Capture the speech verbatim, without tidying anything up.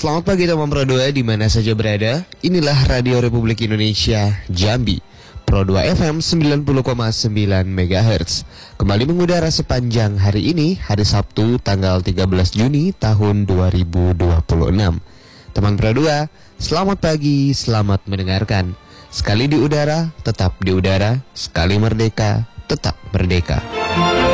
Selamat pagi teman Pro dua di mana saja berada. Inilah Radio Republik Indonesia Jambi, Pro dua F M sembilan puluh koma sembilan megahertz. Kembali mengudara sepanjang hari ini, hari Sabtu tanggal tiga belas Juni tahun dua ribu dua puluh enam. Teman Pro dua, selamat pagi, selamat mendengarkan. Sekali di udara, tetap di udara. Sekali merdeka, tetap merdeka.